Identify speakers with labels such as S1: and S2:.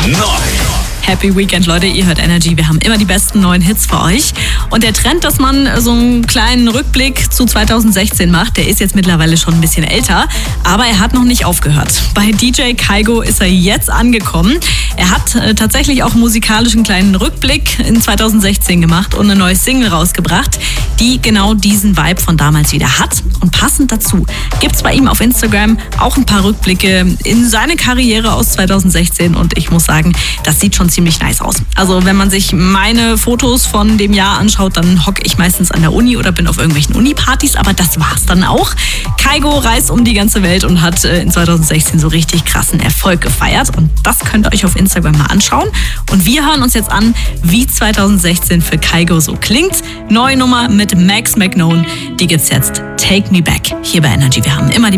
S1: Happy Weekend, Leute, ihr hört Energy. Wir haben immer die besten neuen Hits für euch. Und der Trend, dass man so einen kleinen Rückblick zu 2016 macht, der ist jetzt mittlerweile schon ein bisschen älter, aber er hat noch nicht aufgehört. Bei DJ Kygo ist er jetzt angekommen. Er hat tatsächlich auch musikalisch einen kleinen Rückblick in 2016 gemacht und eine neue Single rausgebracht, die genau diesen Vibe von damals wieder hat. Und passend dazu gibt's bei ihm auf Instagram auch ein paar Rückblicke in seine Karriere aus 2016 und ich muss sagen, das sieht schon ziemlich nice aus. Also wenn man sich meine Fotos von dem Jahr anschaut, dann hocke ich meistens an der Uni oder bin auf irgendwelchen Uni-Partys, aber das war's dann auch. Kygo reist um die ganze Welt und hat in 2016 so richtig krassen Erfolg gefeiert und das könnt ihr euch auf Instagram mal anschauen. Und wir hören uns jetzt an, wie 2016 für Kygo so klingt. Neue Nummer mit Max McKnown, die gibt's jetzt. Take Me Back hier bei Energy. Wir haben immer die